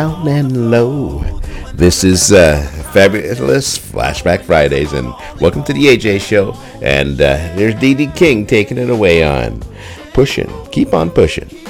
Down and low. This is Fabulous Flashback Fridays, and welcome to the AJ Show. And there's Dee Dee King taking it away on Pushing. Keep on pushing.